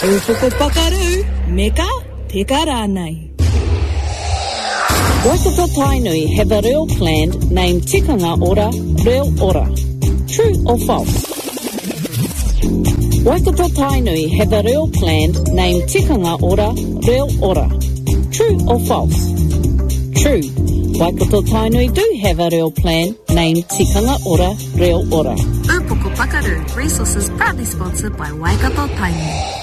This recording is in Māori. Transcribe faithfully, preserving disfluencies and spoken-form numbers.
Upoko pakaru, meka te karanai. Waikato Tainui have a real plan named Tikanga Ora Reo Ora. True or false? Waikato Tainui have a real plan named Tikanga Ora Reo Ora. True or false? True. Waikato Tainui do have a real plan named Tikanga Ora Reo Ora. Upoko Pakaru, resources proudly sponsored by Waikato Tainui.